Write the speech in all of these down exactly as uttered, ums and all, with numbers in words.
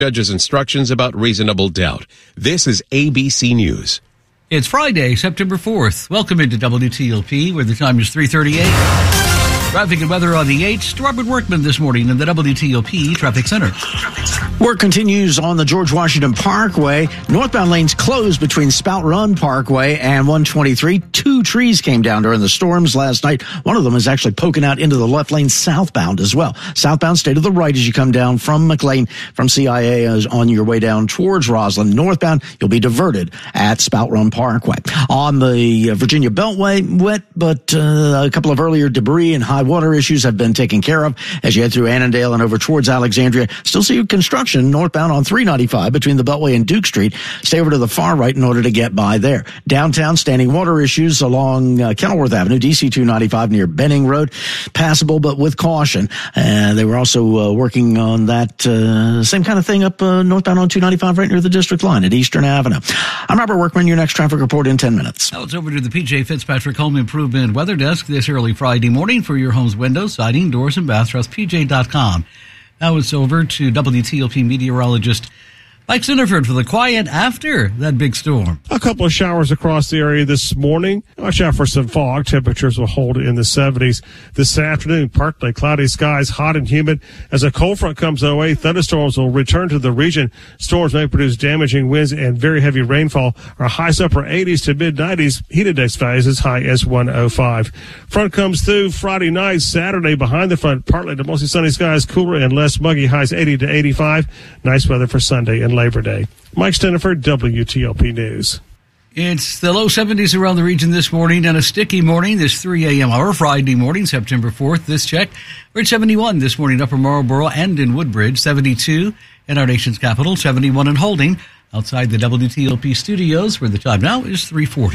Judge's instructions about reasonable doubt. This is A B C News. It's Friday, September fourth. Welcome into W T L P, where the time is three thirty-eight. Traffic and weather on the eighth. Robert Workman this morning in the W T O P Traffic Center. Work continues on the George Washington Parkway. Northbound lanes closed between Spout Run Parkway and one twenty-three. Two trees came down during the storms last night. One of them is actually poking out into the left lane southbound as well. Southbound, stay to the right as you come down from McLean, from C I A as on your way down towards Roslyn. Northbound, you'll be diverted at Spout Run Parkway. On the Virginia Beltway, wet, but uh, a couple of earlier debris and high water issues have been taken care of as you head through Annandale and over towards Alexandria. Still see construction northbound on three ninety-five between the Beltway and Duke Street. Stay over to the far right in order to get by there. Downtown, standing water issues along uh, Kenilworth Avenue, D C two ninety-five near Benning Road. Passable, but with caution. Uh, they were also uh, working on that uh, same kind of thing up uh, northbound on two ninety-five right near the district line at Eastern Avenue. I'm Robert Workman, your next traffic report in ten minutes. Now it's over to the P J Fitzpatrick Home Improvement Weather Desk this early Friday morning for your home's windows, siding, doors, and baths. P J dot com. Now it's over to W T L P meteorologist Mike Sinnerford for the quiet after that big storm. A couple of showers across the area this morning. Watch out for some fog. Temperatures will hold in the seventies. This afternoon, partly cloudy skies, hot and humid. As a cold front comes our way, thunderstorms will return to the region. Storms may produce damaging winds and very heavy rainfall. Our highs upper eighties to mid nineties. Heat index values as high as one oh five. Front comes through Friday night, Saturday behind the front. Partly to mostly sunny skies, cooler and less muggy. Highs eighty to eighty-five. Nice weather for Sunday and Labor Day. Mike Steniford, W T L P News. It's the low seventies around the region this morning and a sticky morning this three a.m. hour, Friday morning, September fourth. This check, we're at seventy-one this morning, Upper Marlboro and in Woodbridge, seventy-two in our nation's capital, seventy-one in Holding, outside the W T L P studios, where the time now is three forty.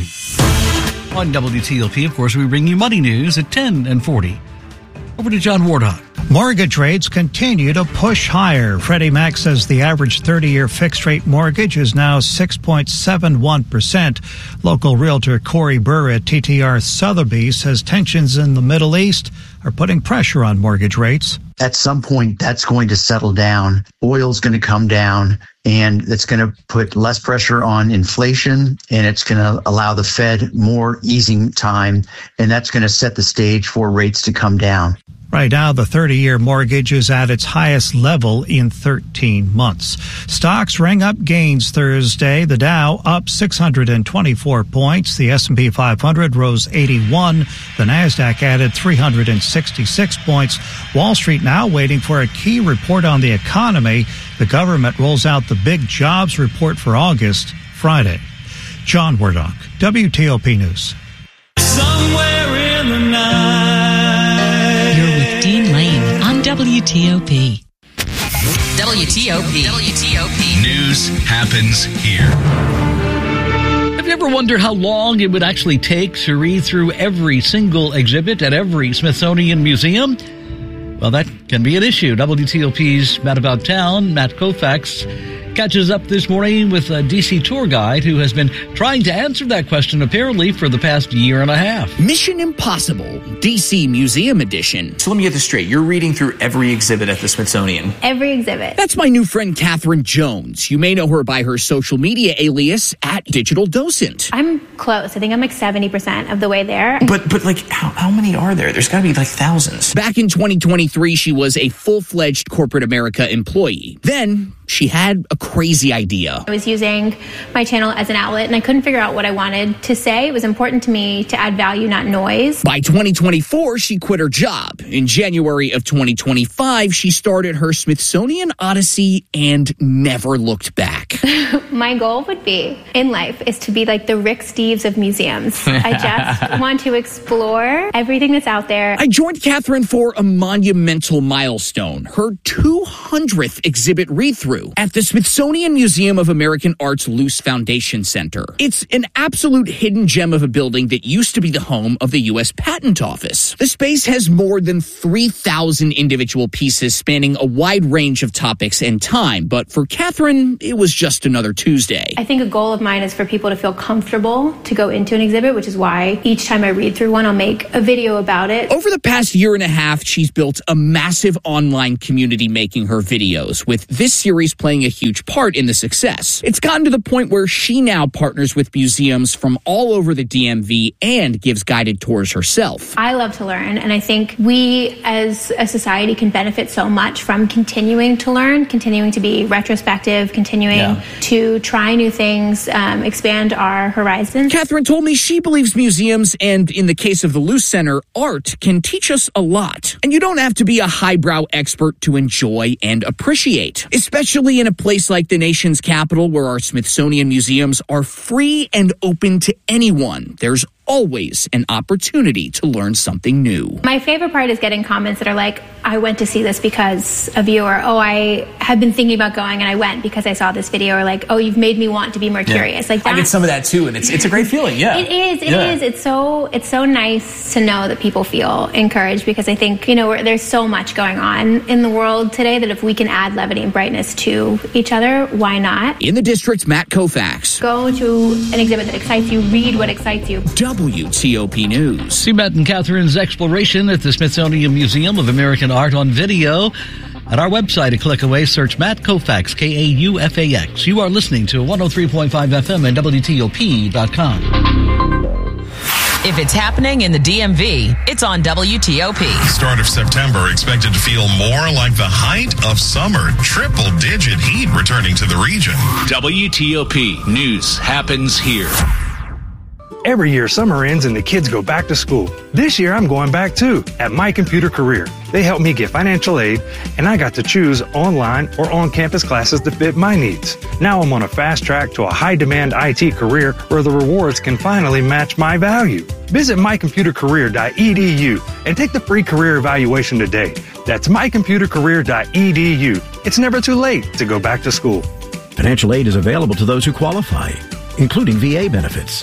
On W T L P, of course, we bring you money news at ten and forty. Over to John Wardock. Mortgage rates continue to push higher. Freddie Mac says the average thirty-year fixed-rate mortgage is now six point seven one percent. Local realtor Corey Burr at T T R Sotheby's says tensions in the Middle East are putting pressure on mortgage rates. At some point, that's going to settle down. Oil's going to come down, and that's going to put less pressure on inflation, and it's going to allow the Fed more easing time, and that's going to set the stage for rates to come down. Right now, the thirty-year mortgage is at its highest level in thirteen months. Stocks rang up gains Thursday. The Dow up six hundred twenty-four points. The S and P five hundred rose eighty-one. The Nasdaq added three hundred sixty-six points. Wall Street now waiting for a key report on the economy. The government rolls out the big jobs report for August Friday. John Wardock, W T L P News. Somewhere in the night. Dean Lane on W T O P. W T O P. W T O P. News happens here. Have you ever wondered how long it would actually take to read through every single exhibit at every Smithsonian museum? Well, that can be an issue. W T O P's Matt About Town, Matt Koufax, catches up this morning with a D C tour guide who has been trying to answer that question apparently for the past year and a half. Mission Impossible, D C Museum Edition. So let me get this straight. You're reading through every exhibit at the Smithsonian. Every exhibit. That's my new friend, Catherine Jones. You may know her by her social media alias at Digital Docent. I'm close. I think I'm like seventy percent of the way there. But, but like, how, how many are there? There's got to be like thousands. Back in twenty twenty-three, she was a full-fledged corporate America employee. Then she had a crazy idea. I was using my channel as an outlet, and I couldn't figure out what I wanted to say. It was important to me to add value, not noise. By twenty twenty-four, she quit her job. In January of twenty twenty-five, she started her Smithsonian Odyssey and never looked back. My goal would be, in life, is to be like the Rick Steves of museums. I just want to explore everything that's out there. I joined Catherine for a monumental milestone, her two hundredth exhibit read-through at the Smithsonian Museum of American Art's Luce Foundation Center. It's an absolute hidden gem of a building that used to be the home of the U S Patent Office. The space has more than three thousand individual pieces spanning a wide range of topics and time, but for Catherine, it was just another Tuesday. I think a goal of mine is for people to feel comfortable to go into an exhibit, which is why each time I read through one, I'll make a video about it. Over the past year and a half, she's built a massive online community making her videos, with this series military's playing a huge part in the success. It's gotten to the point where she now partners with museums from all over the D M V and gives guided tours herself. I love to learn, and I think we as a society can benefit so much from continuing to learn, continuing to be retrospective, continuing yeah. to try new things, um, expand our horizons. Catherine told me she believes museums, and in the case of the Luce Center, art can teach us a lot. And you don't have to be a highbrow expert to enjoy and appreciate, especially in a place like the nation's capital where our Smithsonian museums are free and open to anyone. There's always an opportunity to learn something new. My favorite part is getting comments that are like, I went to see this because of you, or, oh, I had been thinking about going and I went because I saw this video, or like, oh, you've made me want to be more curious. Yeah. Like that. I get some of that too, and it's it's a great feeling, yeah. It is, it yeah. is. It's so it's so nice to know that people feel encouraged, because I think, you know, we're, there's so much going on in the world today that if we can add levity and brightness to each other, why not? In the district, Matt Koufax. Go to an exhibit that excites you, read what excites you. W T O P News. See Matt and Catherine's exploration at the Smithsonian Museum of American Art on video at our website. A click away, search Matt Koufax, K A U F A X. You are listening to one oh three point five F M and W T O P dot com. If it's happening in the D M V, it's on W T O P. Start of September expected to feel more like the height of summer. Triple-digit heat returning to the region. W T O P News happens here. Every year, summer ends and the kids go back to school. This year, I'm going back too, at My Computer Career. They helped me get financial aid, and I got to choose online or on-campus classes that fit my needs. Now I'm on a fast track to a high-demand I T career where the rewards can finally match my value. Visit my computer career dot e d u and take the free career evaluation today. That's my computer career dot e d u. It's never too late to go back to school. Financial aid is available to those who qualify, including V A benefits.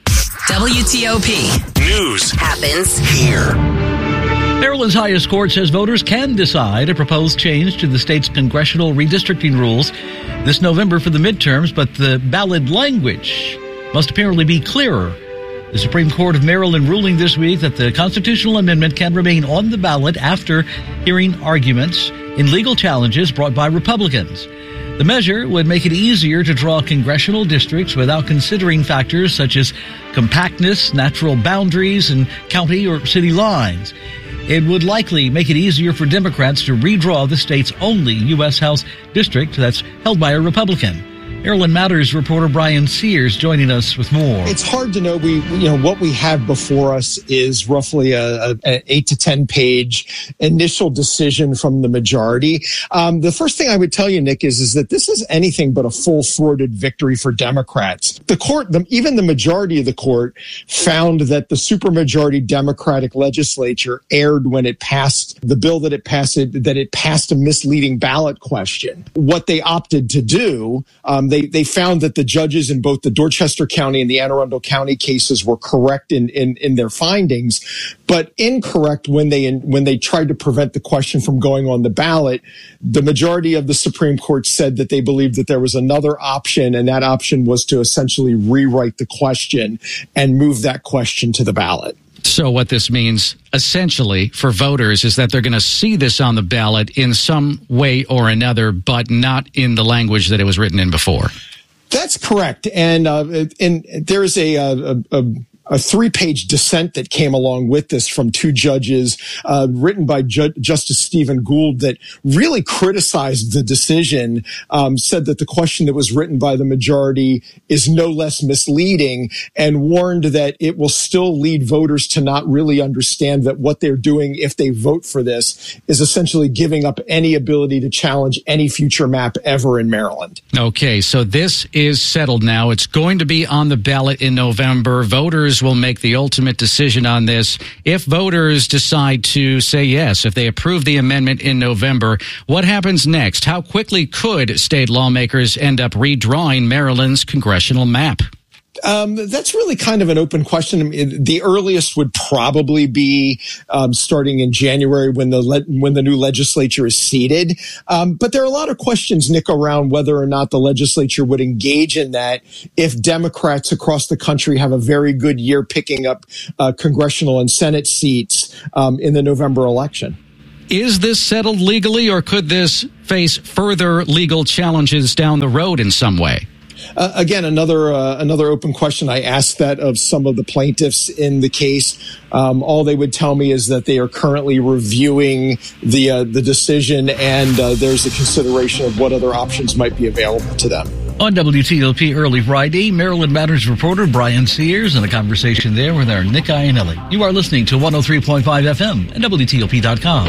W T O P News happens here. Maryland's highest court says voters can decide a proposed change to the state's congressional redistricting rules this November for the midterms, but the ballot language must apparently be clearer. The Supreme Court of Maryland ruling this week that the constitutional amendment can remain on the ballot after hearing arguments in legal challenges brought by Republicans. The measure would make it easier to draw congressional districts without considering factors such as compactness, natural boundaries, and county or city lines. It would likely make it easier for Democrats to redraw the state's only U S House district that's held by a Republican. Maryland Matters reporter Brian Sears joining us with more. It's hard to know. We, you know, what we have before us is roughly a, a, an eight to ten page initial decision from the majority. Um, the first thing I would tell you, Nick, is is that this is anything but a full-throated victory for Democrats. The court, the, even the majority of the court, found that the supermajority Democratic legislature erred when it passed the bill that it passed it, that it passed a misleading ballot question. What they opted to do. Um, They they found that the judges in both the Dorchester County and the Anne Arundel County cases were correct in, in, in their findings, but incorrect when they when they tried to prevent the question from going on the ballot. The majority of the Supreme Court said that they believed that there was another option, and that option was to essentially rewrite the question and move that question to the ballot. So what this means, essentially, for voters is that they're going to see this on the ballot in some way or another, but not in the language that it was written in before. That's correct. And uh, and there's a, a, a a three-page dissent that came along with this from two judges, uh, written by Ju- Justice Stephen Gould, that really criticized the decision, um, said that the question that was written by the majority is no less misleading, and warned that it will still lead voters to not really understand that what they're doing if they vote for this is essentially giving up any ability to challenge any future map ever in Maryland. Okay, so this is settled now. It's going to be on the ballot in November. Voters will make the ultimate decision on this. If voters decide to say yes, if they approve the amendment in November, what happens next? How quickly could state lawmakers end up redrawing Maryland's congressional map? Um, that's really kind of an open question. I mean, the earliest would probably be um, starting in January when the le- when the new legislature is seated. Um, but there are a lot of questions, Nick, around whether or not the legislature would engage in that if Democrats across the country have a very good year picking up uh, congressional and Senate seats um, in the November election. Is this settled legally, or could this face further legal challenges down the road in some way? Uh, again, another uh, another open question. I asked that of some of the plaintiffs in the case. Um, all they would tell me is that they are currently reviewing the uh, the decision, and uh, there's a consideration of what other options might be available to them. On W T O P early Friday, Maryland Matters reporter Brian Sears in a conversation there with our Nick Iannelli. You are listening to one oh three point five F M and W T O P dot com.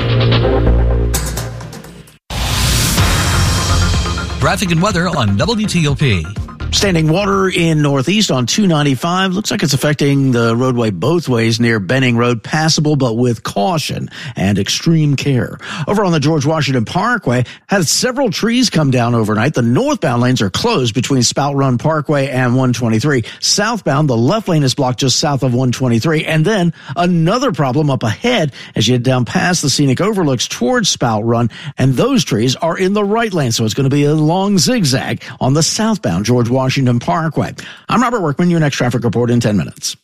Traffic and weather on W T O P. Standing water in Northeast on two ninety-five. Looks like it's affecting the roadway both ways near Benning Road. Passable, but with caution and extreme care. Over on the George Washington Parkway, had several trees come down overnight. The northbound lanes are closed between Spout Run Parkway and one twenty-three. Southbound, the left lane is blocked just south of one twenty-three. And then another problem up ahead as you head down past the scenic overlooks towards Spout Run. And those trees are in the right lane. So it's going to be a long zigzag on the southbound George Washington Washington Parkway. I'm Robert Workman, your next traffic report in ten minutes.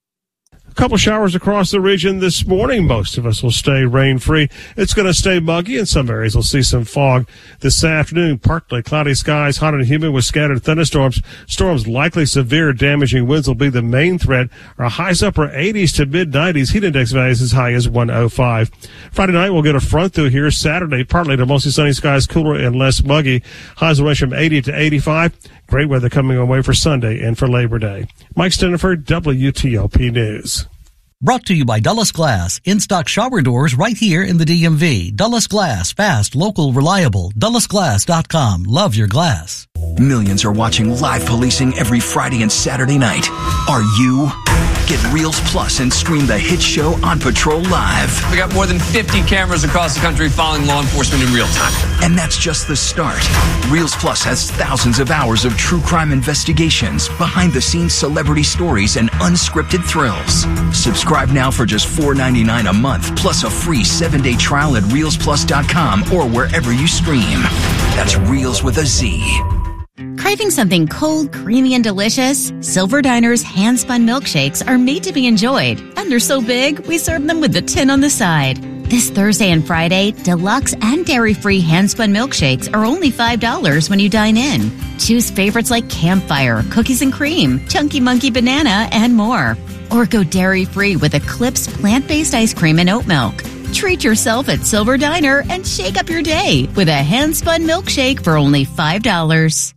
A couple showers across the region this morning. Most of us will stay rain-free. It's going to stay muggy. In some areas, we'll see some fog this afternoon. Partly cloudy skies, hot and humid with scattered thunderstorms. Storms likely severe, damaging winds will be the main threat. Our highs upper eighties to mid-nineties. Heat index values as high as one oh five. Friday night, we'll get a front through here. Saturday, partly to mostly sunny skies, cooler and less muggy. Highs will range from eighty to eighty-five. Great weather coming our way for Sunday and for Labor Day. Mike Steniford, W T O P News. Brought to you by Dulles Glass. In-stock shower doors right here in the D M V. Dulles Glass. Fast, local, reliable. Dulles Glass dot com. Love your glass. Millions are watching live policing every Friday and Saturday night. Are you? Get Reels Plus and stream the hit show On Patrol Live. We got more than fifty cameras across the country following law enforcement in real time. And that's just the start. Reels Plus has thousands of hours of true crime investigations, behind-the-scenes celebrity stories, and unscripted thrills. Subscribe now for just four ninety-nine a month, plus a free seven-day trial at Reels Plus dot com or wherever you stream. That's Reels with a Z. Craving something cold, creamy, and delicious? Silver Diner's hand-spun milkshakes are made to be enjoyed. And they're so big, we serve them with the tin on the side. This Thursday and Friday, deluxe and dairy-free hand-spun milkshakes are only five dollars when you dine in. Choose favorites like Campfire, Cookies and Cream, Chunky Monkey Banana, and more. Or go dairy-free with Eclipse plant-based ice cream and oat milk. Treat yourself at Silver Diner and shake up your day with a hand-spun milkshake for only five dollars.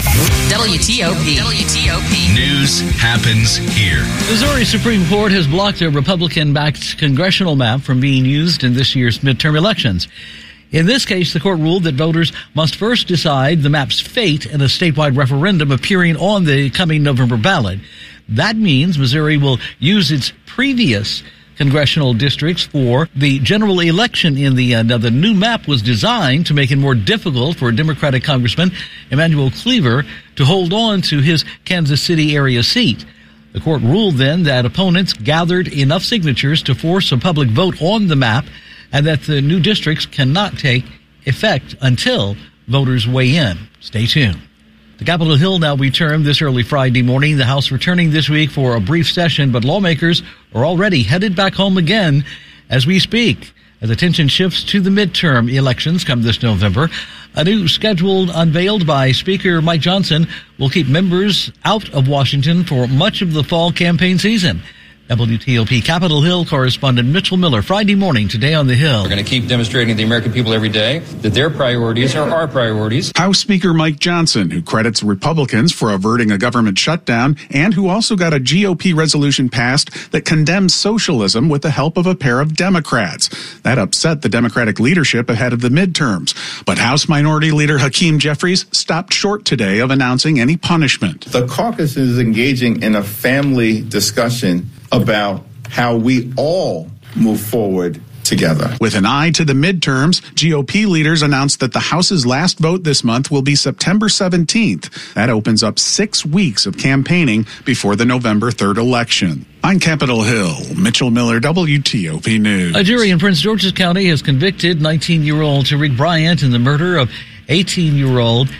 W T O P. W T O P. News happens here. Missouri Supreme Court has blocked a Republican-backed congressional map from being used in this year's midterm elections. In this case, the court ruled that voters must first decide the map's fate in a statewide referendum appearing on the coming November ballot. That means Missouri will use its previous congressional districts for the general election in the end. Now, the new map was designed to make it more difficult for Democratic Congressman Emanuel Cleaver to hold on to his Kansas City area seat. The court ruled then that opponents gathered enough signatures to force a public vote on the map and that the new districts cannot take effect until voters weigh in. Stay tuned. The Capitol Hill now returned this early Friday morning. The House returning this week for a brief session, but lawmakers are already headed back home again as we speak. As attention shifts to the midterm elections come this November, a new schedule unveiled by Speaker Mike Johnson will keep members out of Washington for much of the fall campaign season. W T O P Capitol Hill correspondent Mitchell Miller, Friday morning, today on the Hill. We're going to keep demonstrating to the American people every day that their priorities are our priorities. House Speaker Mike Johnson, who credits Republicans for averting a government shutdown and who also got a G O P resolution passed that condemns socialism with the help of a pair of Democrats. That upset the Democratic leadership ahead of the midterms. But House Minority Leader Hakeem Jeffries stopped short today of announcing any punishment. The caucus is engaging in a family discussion about how we all move forward together. With an eye to the midterms, G O P leaders announced that the House's last vote this month will be September seventeenth. That opens up six weeks of campaigning before the November third election. On Capitol Hill, Mitchell Miller, W T O P News. A jury in Prince George's County has convicted nineteen-year-old Tariq Bryant in the murder of eighteen-year-old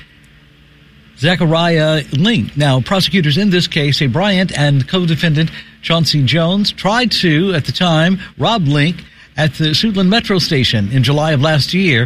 Zachariah Link. Now, prosecutors in this case say Bryant and co-defendant Chauncey Jones tried to, at the time, rob Link at the Suitland Metro Station in July of last year.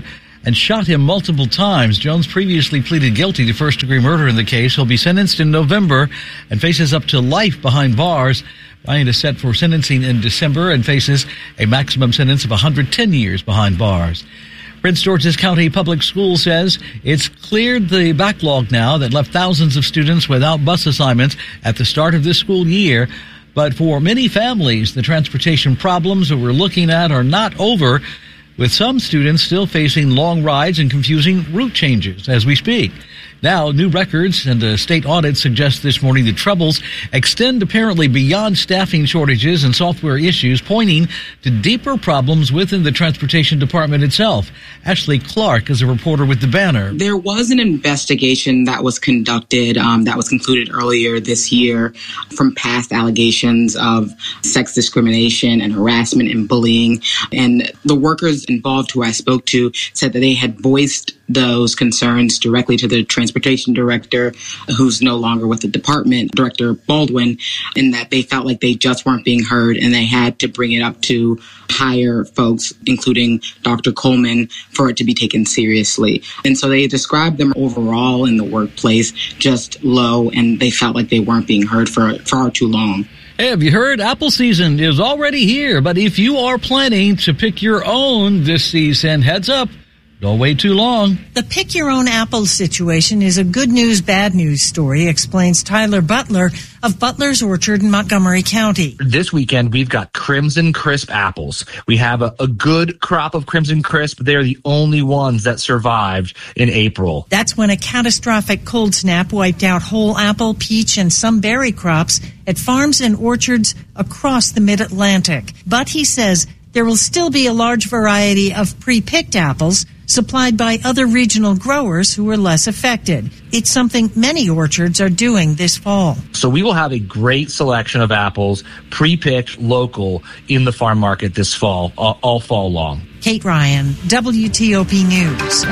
and shot him multiple times. Jones previously pleaded guilty to first-degree murder in the case. He'll be sentenced in November and faces up to life behind bars. Bryant is set for sentencing in December and faces a maximum sentence of one hundred ten years behind bars. Prince George's County Public School says it's cleared the backlog now that left thousands of students without bus assignments at the start of this school year. But for many families, the transportation problems that we're looking at are not over, with some students still facing long rides and confusing route changes as we speak. Now, new records and a state audit suggest this morning the troubles extend apparently beyond staffing shortages and software issues, pointing to deeper problems within the transportation department itself. Ashley Clark is a reporter with the Banner. There was an investigation that was conducted um, that was concluded earlier this year from past allegations of sex discrimination and harassment and bullying. And the workers involved who I spoke to said that they had voiced those concerns directly to the transportation director, who's no longer with the department, Director Baldwin, and that they felt like they just weren't being heard and they had to bring it up to higher folks, including Doctor Coleman, for it to be taken seriously. And so they described them overall in the workplace just low, and they felt like they weren't being heard for far too long. Hey, have you heard? Apple season is already here, but if you are planning to pick your own this season, heads up. Don't wait too long. The pick your own apple situation is a good news, bad news story, explains Tyler Butler of Butler's Orchard in Montgomery County. This weekend, we've got Crimson Crisp apples. We have a, a good crop of Crimson Crisp. They're the only ones that survived in April. That's when a catastrophic cold snap wiped out whole apple, peach, and some berry crops at farms and orchards across the mid-Atlantic. But he says there will still be a large variety of pre-picked apples supplied by other regional growers who are less affected. It's something many orchards are doing this fall. So we will have a great selection of apples, pre-picked, local, in the farm market this fall, all, all fall long. Kate Ryan, W T O P News.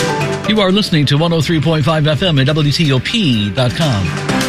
You are listening to one oh three point five F M at W T O P dot com.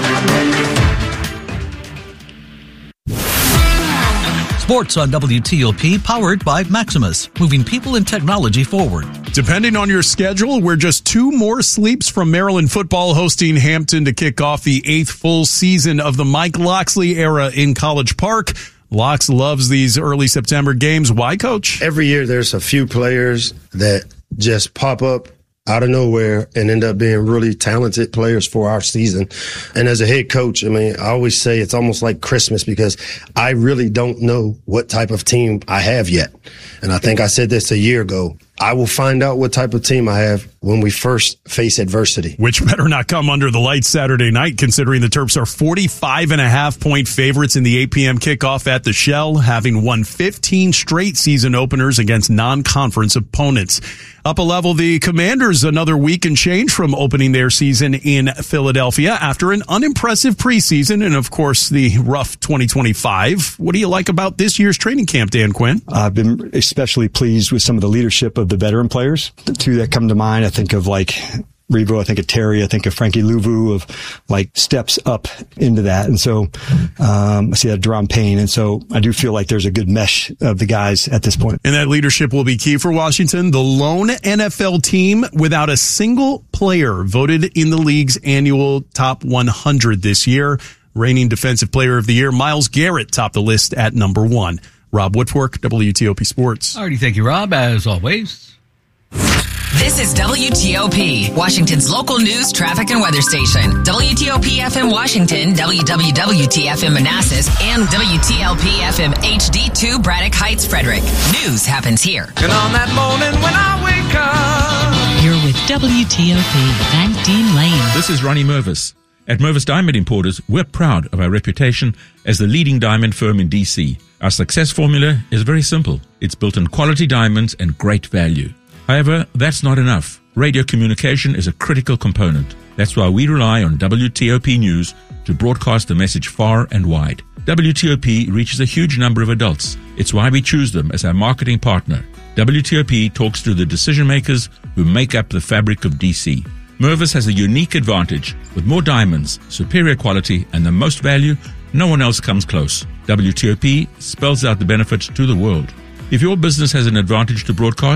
Sports on W T O P, powered by Maximus, moving people and technology forward. Depending on your schedule, we're just two more sleeps from Maryland football hosting Hampton to kick off the eighth full season of the Mike Locksley era in College Park. Locks loves these early September games. Why, Coach? Every year there's a few players that just pop up out of nowhere and end up being really talented players for our season. And as a head coach, I mean, I always say it's almost like Christmas because I really don't know what type of team I have yet. And I think I said this a year ago. I will find out what type of team I have when we first face adversity. Which better not come under the lights Saturday night, considering the Terps are forty-five and a half point favorites in the eight p.m. kickoff at the Shell, having won fifteen straight season openers against non-conference opponents. Up a level, the Commanders, another week and change from opening their season in Philadelphia after an unimpressive preseason and, of course, the rough twenty twenty-five. What do you like about this year's training camp, Dan Quinn? I've been especially pleased with some of the leadership of the veteran players. The two that come to mind, I think of like Revo, I think of Terry, I think of Frankie Louvu, of like steps up into that. And so um, I see that Deron Payne. And so I do feel like there's a good mesh of the guys at this point. And that leadership will be key for Washington. The lone N F L team without a single player voted in the league's annual top one hundred this year. Reigning Defensive Player of the Year, Myles Garrett topped the list at number one. Rob Whitworth, W T O P Sports. All righty, thank you, Rob, as always. This is W T O P, Washington's local news, traffic, and weather station. W T O P F M Washington, W W W T F M Manassas, and W T L P F M H D two Braddock Heights, Frederick. News happens here. And on that morning when I wake up, you're with W T O P, Van Dean Lane. This is Ronnie Mervis. At Mervis Diamond Importers, we're proud of our reputation as the leading diamond firm in D C. Our success formula is very simple. It's built on quality diamonds and great value. However, that's not enough. Radio communication is a critical component. That's why we rely on W T O P News to broadcast the message far and wide. W T O P reaches a huge number of adults. It's why we choose them as our marketing partner. W T O P talks to the decision makers who make up the fabric of D C. Mervis has a unique advantage. With more diamonds, superior quality, and the most value, no one else comes close. W T O P spells out the benefits to the world. If your business has an advantage to broadcast,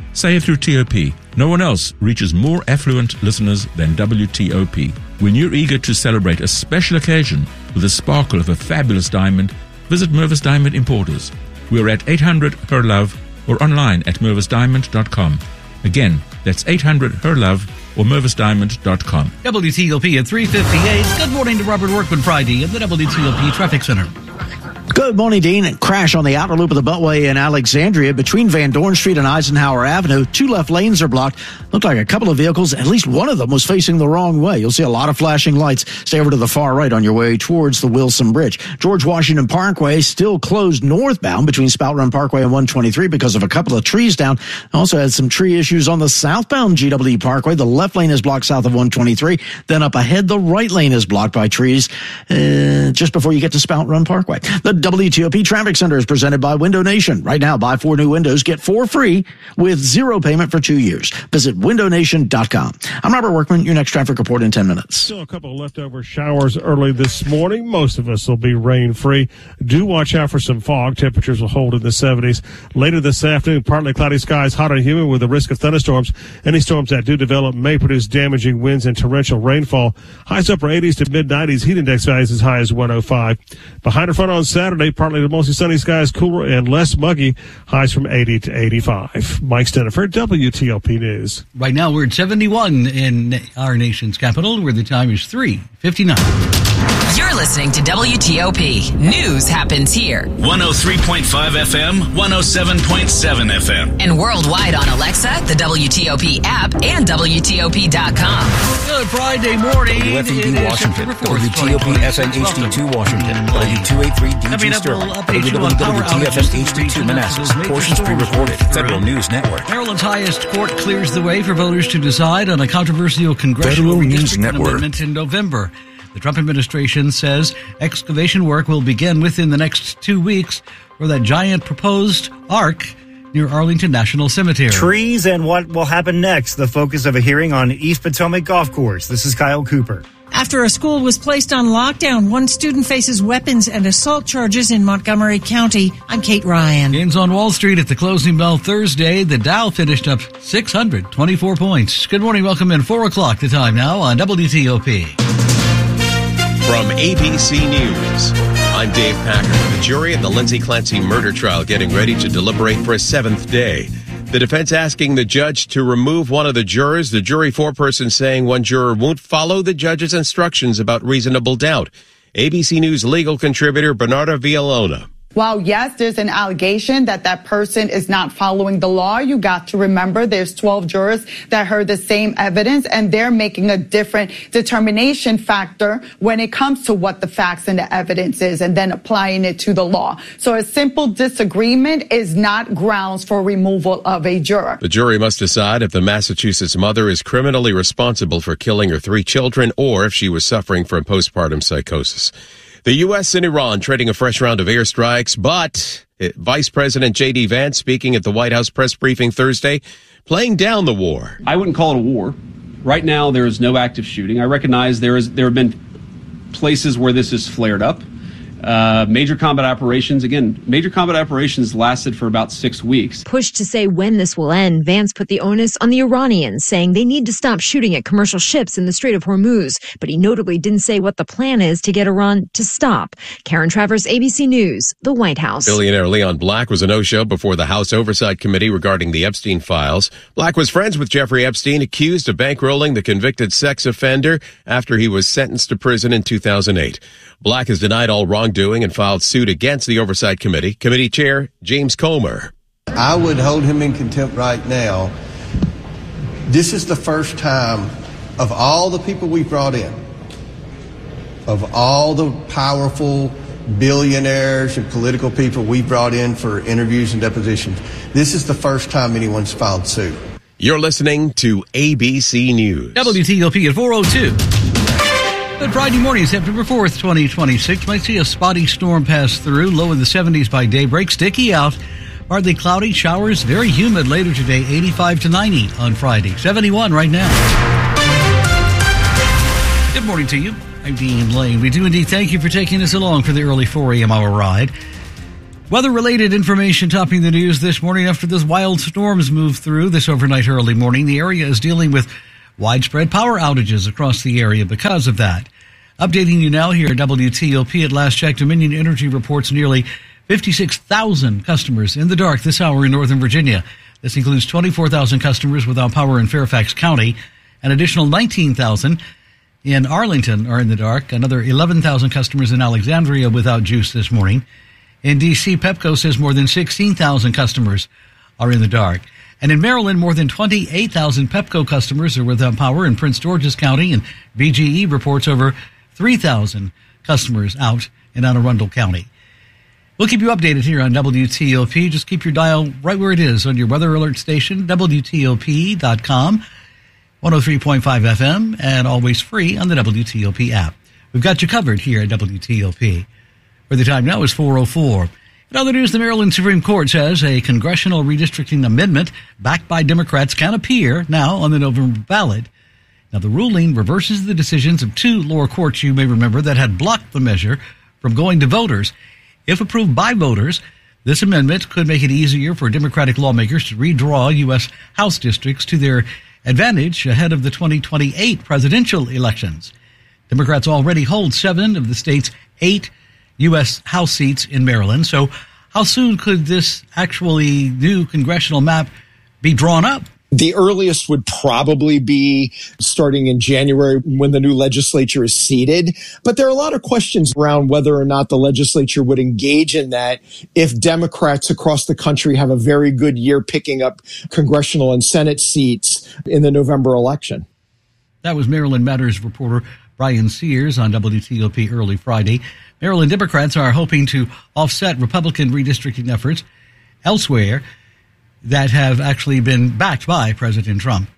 Say it through T O P. No one else reaches more affluent listeners than W T O P. When you're eager to celebrate a special occasion with the sparkle of a fabulous diamond, visit Mervis Diamond Importers. We're at eight hundred H E R LOVE or online at mervis diamond dot com. Again, that's eight hundred H E R LOVE or mervis diamond dot com. W T O P at three fifty-eight. Good morning to Robert Workman Friday at the W T O P Traffic Center. Good morning, Dean. A crash on the outer loop of the Beltway in Alexandria between Van Dorn Street and Eisenhower Avenue. Two left lanes are blocked. Looked like a couple of vehicles, at least one of them was facing the wrong way. You'll see a lot of flashing lights. Stay over to the far right on your way towards the Wilson Bridge. George Washington Parkway still closed northbound between Spout Run Parkway and one twenty-three because of a couple of trees down. Also had some tree issues on the southbound G W E Parkway. The left lane is blocked south of one twenty-three. Then up ahead, the right lane is blocked by trees uh, just before you get to Spout Run Parkway. The W T O P Traffic Center is presented by Window Nation. Right now, buy four new windows, get four free with zero payment for two years. Visit window nation dot com. I'm Robert Workman. Your next traffic report in ten minutes. Still a couple of leftover showers early this morning. Most of us will be rain-free. Do watch out for some fog. Temperatures will hold in the seventies. Later this afternoon, partly cloudy skies, hot and humid with a risk of thunderstorms. Any storms that do develop may produce damaging winds and torrential rainfall. Highs upper eighties to mid-nineties. Heat index values as high as one oh five. Behind or front on Saturday, partly to mostly sunny skies, cooler and less muggy. Highs from eighty to eighty-five. Mike Steniford, W T O P News. Right now we're at seventy-one in our nation's capital, where the time is three fifty-nine. You're listening to W T O P. News happens here. one oh three point five F M, one oh seven point seven F M. And worldwide on Alexa, the W T O P app, and W T O P dot com. Good Friday morning. W F E D Washington, W T O P S N H D two Washington, W two eighty-three D G Sterling, W W W T F S H D two Manassas, portions pre-recorded, Federal News Network. Maryland's highest court clears the way for voters to decide on a controversial congressional Federal News redistricting Network. amendment in November. The Trump administration says excavation work will begin within the next two weeks for that giant proposed arc near Arlington National Cemetery. Trees and what will happen next, the focus of a hearing on East Potomac Golf Course. This is Kyle Cooper. After a school was placed on lockdown, one student faces weapons and assault charges in Montgomery County. I'm Kate Ryan. Gains on Wall Street at the closing bell Thursday. The Dow finished up six hundred twenty-four points. Good morning. Welcome in. four o'clock the time now on W T O P. From A B C News, I'm Dave Packer. The jury in the Lindsay Clancy murder trial getting ready to deliberate for a seventh day. The defense asking the judge to remove one of the jurors. The jury foreperson saying one juror won't follow the judge's instructions about reasonable doubt. A B C News legal contributor Bernarda Villalona. While, yes, there's an allegation that that person is not following the law, you got to remember there's twelve jurors that heard the same evidence, and they're making a different determination factor when it comes to what the facts and the evidence is and then applying it to the law. So a simple disagreement is not grounds for removal of a juror. The jury must decide if the Massachusetts mother is criminally responsible for killing her three children or if she was suffering from postpartum psychosis. The U S and Iran trading a fresh round of airstrikes, but Vice President J D Vance speaking at the White House press briefing Thursday, playing down the war. I wouldn't call it a war. Right now, there is no active shooting. I recognize there is there have been places where this has flared up. Uh, major combat operations, again, major combat operations lasted for about six weeks. Pushed to say when this will end, Vance put the onus on the Iranians, saying they need to stop shooting at commercial ships in the Strait of Hormuz. But he notably didn't say what the plan is to get Iran to stop. Karen Travers, A B C News, the White House. Billionaire Leon Black was a no-show before the House Oversight Committee regarding the Epstein files. Black was friends with Jeffrey Epstein, accused of bankrolling the convicted sex offender after he was sentenced to prison in two thousand eight. Black has denied all wrongdoing and filed suit against the Oversight Committee. Committee Chair James Comer. I would hold him in contempt right now. This is the first time of all the people we brought in, of all the powerful billionaires and political people we brought in for interviews and depositions, this is the first time anyone's filed suit. You're listening to A B C News. W T O P at four oh two. Good Friday morning, September fourth, twenty twenty-six. Might see a spotty storm pass through. Low in the seventies by daybreak. Sticky out. Partly cloudy. Showers. Very humid later today. eighty-five to ninety on Friday. seventy-one right now. Good morning to you. I'm Dean Lane. We do indeed thank you for taking us along for the early four a.m. hour ride. Weather-related information topping the news this morning after those wild storms moved through this overnight early morning. The area is dealing with widespread power outages across the area because of that. Updating you now here at W T O P. At last check, Dominion Energy reports nearly fifty-six thousand customers in the dark this hour in Northern Virginia. This includes twenty-four thousand customers without power in Fairfax County. An additional nineteen thousand in Arlington are in the dark. Another eleven thousand customers in Alexandria without juice this morning. In D C, Pepco says more than sixteen thousand customers are in the dark. And in Maryland, more than twenty-eight thousand Pepco customers are without power in Prince George's County, and B G E reports over three thousand customers out in Anne Arundel County. We'll keep you updated here on W T O P. Just keep your dial right where it is on your weather alert station, W T O P dot com, one oh three point five F M, and always free on the W T O P app. We've got you covered here at W T O P. Where the time now is four oh four. In other news, the Maryland Supreme Court says a congressional redistricting amendment backed by Democrats can appear now on the November ballot. Now, the ruling reverses the decisions of two lower courts, you may remember, that had blocked the measure from going to voters. If approved by voters, this amendment could make it easier for Democratic lawmakers to redraw U S House districts to their advantage ahead of the twenty twenty-eight presidential elections. Democrats already hold seven of the state's eight U S House seats in Maryland. So how soon could this actually new congressional map be drawn up? The earliest would probably be starting in January when the new legislature is seated. But there are a lot of questions around whether or not the legislature would engage in that if Democrats across the country have a very good year picking up congressional and Senate seats in the November election. That was Maryland Matters reporter Brian Sears on W T O P early Friday. Maryland Democrats are hoping to offset Republican redistricting efforts elsewhere that have actually been backed by President Trump.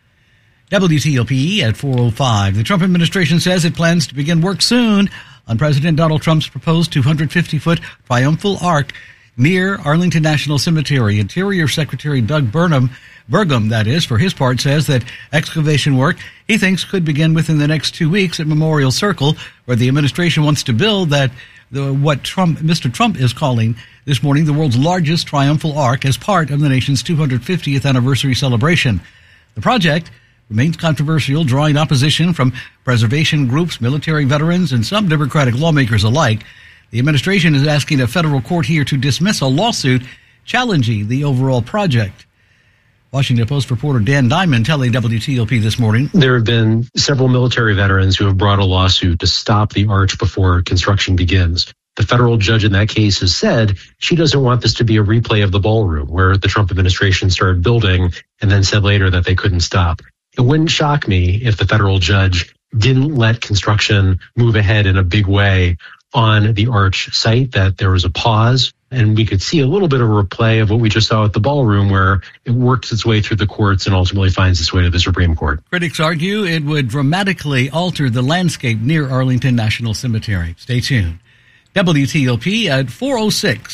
W T O P at four oh five. The Trump administration says it plans to begin work soon on President Donald Trump's proposed two hundred fifty foot triumphal arch near Arlington National Cemetery. Interior Secretary Doug Burnham, Burgum, that is, for his part, says that excavation work he thinks could begin within the next two weeks at Memorial Circle, where the administration wants to build that the, what Trump, Mister Trump is calling this morning the world's largest triumphal arch as part of the nation's two hundred fiftieth anniversary celebration. The project remains controversial, drawing opposition from preservation groups, military veterans, and some Democratic lawmakers alike. The administration is asking a federal court here to dismiss a lawsuit challenging the overall project. Washington Post reporter Dan Diamond telling W T O P this morning. There have been several military veterans who have brought a lawsuit to stop the arch before construction begins. The federal judge in that case has said she doesn't want this to be a replay of the ballroom where the Trump administration started building and then said later that they couldn't stop. It wouldn't shock me if the federal judge didn't let construction move ahead in a big way on the arch site, that there was a pause, and we could see a little bit of a replay of what we just saw at the ballroom, where it works its way through the courts and ultimately finds its way to the Supreme Court. Critics argue it would dramatically alter the landscape near Arlington National Cemetery. Stay tuned. W T O P at four oh six.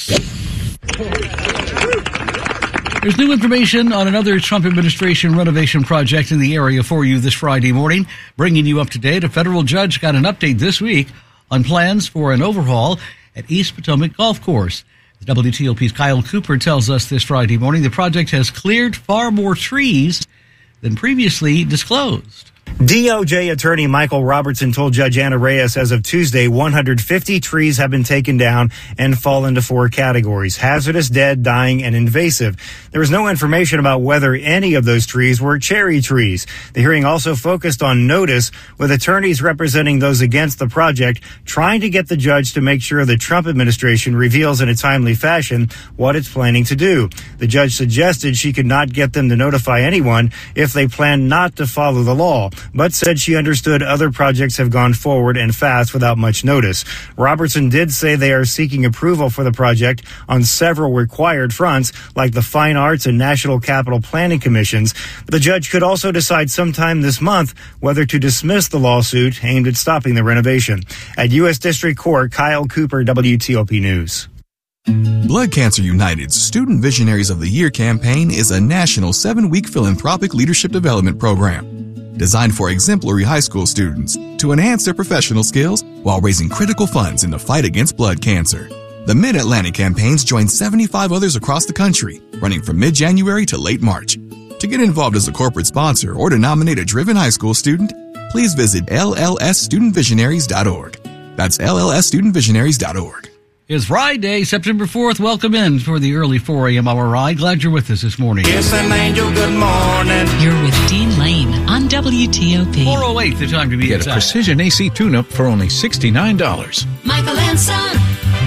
There's new information on another Trump administration renovation project in the area for you this Friday morning. Bringing you up to date, a federal judge got an update this week on plans for an overhaul at East Potomac Golf Course. W T O P's Kyle Cooper tells us this Friday morning the project has cleared far more trees than previously disclosed. D O J attorney Michael Robertson told Judge Anna Reyes as of Tuesday one hundred fifty trees have been taken down and fall into four categories: hazardous, dead, dying, and invasive. There was no information about whether any of those trees were cherry trees. The hearing also focused on notice, with attorneys representing those against the project trying to get the judge to make sure the Trump administration reveals in a timely fashion what it's planning to do. The judge suggested she could not get them to notify anyone if they plan not to follow the law, but said she understood other projects have gone forward and fast without much notice. Robertson did say they are seeking approval for the project on several required fronts, like the Fine Arts and National Capital Planning Commissions. The judge could also decide sometime this month whether to dismiss the lawsuit aimed at stopping the renovation. At U S District Court, Kyle Cooper, W T O P News. Blood Cancer United's Student Visionaries of the Year campaign is a national seven-week philanthropic leadership development program designed for exemplary high school students to enhance their professional skills while raising critical funds in the fight against blood cancer. The Mid-Atlantic campaigns join seventy-five others across the country, running from mid-January to late March. To get involved as a corporate sponsor or to nominate a driven high school student, please visit L L S student visionaries dot org. That's L L S student visionaries dot org. It's Friday, September fourth. Welcome in for the early four a.m. hour ride. Glad you're with us this morning. It's an angel, good morning. You're with Dean Lane on W T O P. four oh eight, the time to be Get exact. a precision A C tune-up for only sixty-nine dollars. Michael and Son.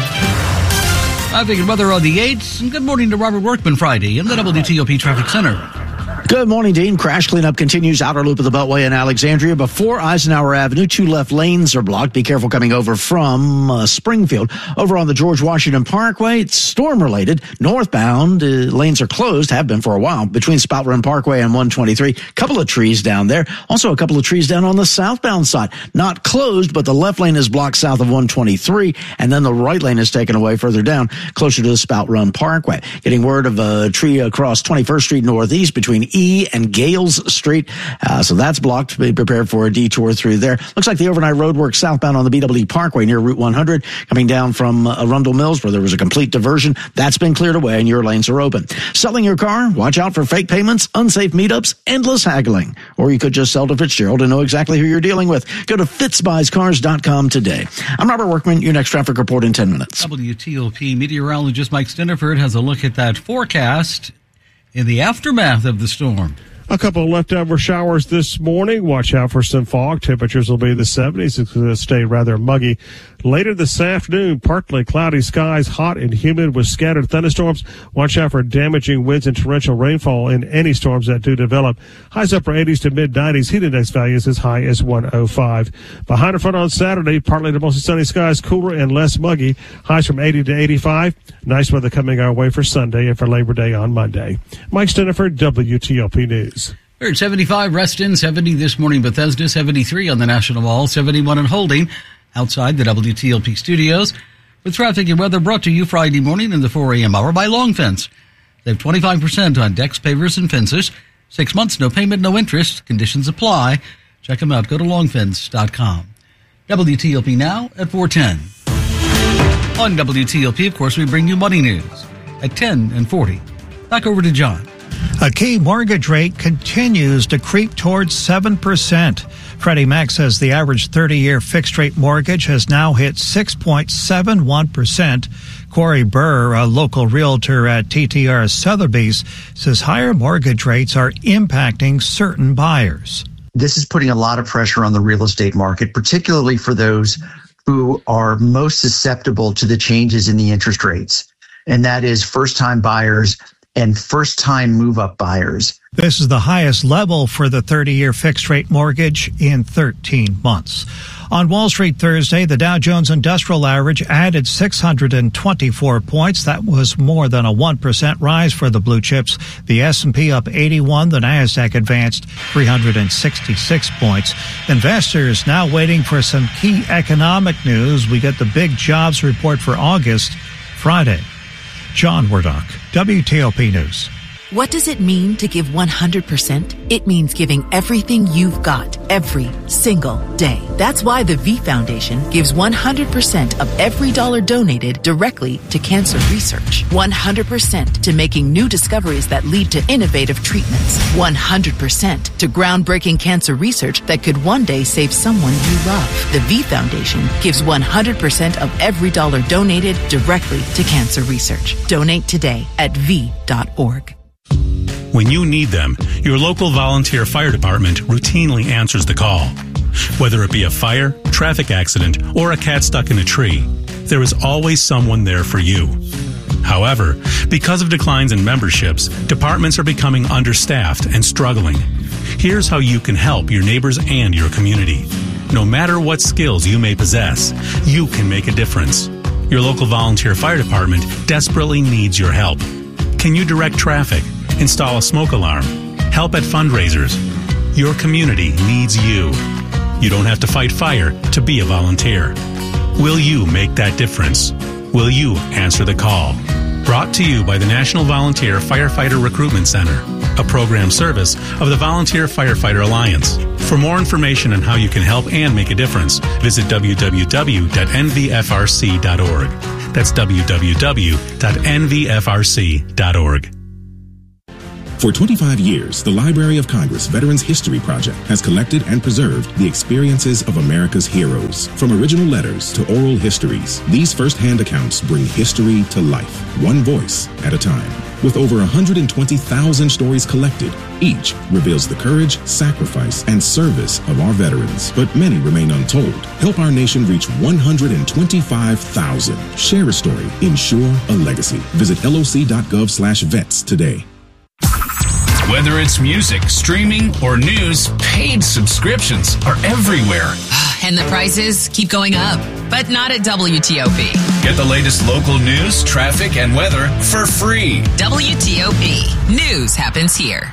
I'm thinking weather on the eights. And good morning to Robert Workman Friday in the W T O P Traffic Center. Good morning, Dean. Crash cleanup continues. Outer loop of the Beltway in Alexandria. Before Eisenhower Avenue, two left lanes are blocked. Be careful coming over from uh, Springfield. Over on the George Washington Parkway, it's storm-related. Northbound, uh, lanes are closed, have been for a while, between Spout Run Parkway and one twenty-three. Couple of trees down there. Also a couple of trees down on the southbound side. Not closed, but the left lane is blocked south of one twenty-three, and then the right lane is taken away further down, closer to the Spout Run Parkway. Getting word of a tree across twenty-first Street Northeast between E and Gales Street. Uh, so that's blocked. Be prepared for a detour through there. Looks like the overnight road work southbound on the B W Parkway near Route one hundred, coming down from uh, Arundel Mills, where there was a complete diversion. That's been cleared away and your lanes are open. Selling your car? Watch out for fake payments, unsafe meetups, endless haggling. Or you could just sell to Fitzgerald and know exactly who you're dealing with. Go to fitz buys cars dot com today. I'm Robert Workman. Your next traffic report in ten minutes. W T O P meteorologist Mike Stiniford has a look at that forecast in the aftermath of the storm. A couple of leftover showers this morning. Watch out for some fog. Temperatures will be in the seventies. It's going to stay rather muggy. Later this afternoon, partly cloudy skies, hot and humid with scattered thunderstorms. Watch out for damaging winds and torrential rainfall in any storms that do develop. Highs upper eighties to mid nineties. Heat index values as high as one oh five. Behind the front on Saturday, partly to mostly sunny skies, cooler and less muggy. Highs from eighty to eighty-five. Nice weather coming our way for Sunday and for Labor Day on Monday. Mike Stiniford, W T O P News. We're at seventy-five, Reston, seventy this morning, Bethesda, seventy-three on the National Mall, seventy-one in Holding, outside the W T O P studios. With traffic and weather brought to you Friday morning in the four a.m. hour by Long Fence. They have twenty-five percent on decks, pavers, and fences. Six months, no payment, no interest. Conditions apply. Check them out. Go to long fence dot com. W T O P now at four ten. On W T O P, of course, we bring you money news at ten and forty. Back over to John. A key mortgage rate continues to creep towards seven percent. Freddie Mac says the average thirty-year fixed-rate mortgage has now hit six point seven one percent. Corey Burr, a local realtor at T T R Sotheby's, says higher mortgage rates are impacting certain buyers. This is putting a lot of pressure on the real estate market, particularly for those who are most susceptible to the changes in the interest rates, and that is first-time buyers and first-time move-up buyers. This is the highest level for the thirty-year fixed-rate mortgage in thirteen months. On Wall Street Thursday, the Dow Jones Industrial Average added six hundred twenty-four points. That was more than a one percent rise for the blue chips. The S and P up eighty-one. The Nasdaq advanced three hundred sixty-six points. Investors now waiting for some key economic news. We get the big jobs report for August Friday. John Wardock, W T O P News. What does it mean to give one hundred percent? It means giving everything you've got every single day. That's why the V Foundation gives one hundred percent of every dollar donated directly to cancer research. one hundred percent to making new discoveries that lead to innovative treatments. one hundred percent to groundbreaking cancer research that could one day save someone you love. The V Foundation gives one hundred percent of every dollar donated directly to cancer research. Donate today at v dot org. When you need them, your local volunteer fire department routinely answers the call. Whether it be a fire, traffic accident, or a cat stuck in a tree, there is always someone there for you. However, because of declines in memberships, departments are becoming understaffed and struggling. Here's how you can help your neighbors and your community. No matter what skills you may possess, you can make a difference. Your local volunteer fire department desperately needs your help. Can you direct traffic? Install a smoke alarm? Help at fundraisers? Your community needs you. You don't have to fight fire to be a volunteer. Will you make that difference? Will you answer the call? Brought to you by the National Volunteer Firefighter Recruitment Center, a program service of the Volunteer Firefighter Alliance. For more information on how you can help and make a difference, visit w w w dot n v f r c dot org. That's w w w dot n v f r c dot org. For twenty-five years, the Library of Congress Veterans History Project has collected and preserved the experiences of America's heroes. From original letters to oral histories, these first-hand accounts bring history to life, one voice at a time. With over one hundred twenty thousand stories collected, each reveals the courage, sacrifice, and service of our veterans. But many remain untold. Help our nation reach one hundred twenty-five thousand. Share a story. Ensure a legacy. Visit L O C dot gov slash vets today. Whether it's music, streaming, or news, paid subscriptions are everywhere. And the prices keep going up, but not at W T O P. Get the latest local news, traffic, and weather for free. W T O P. News happens here.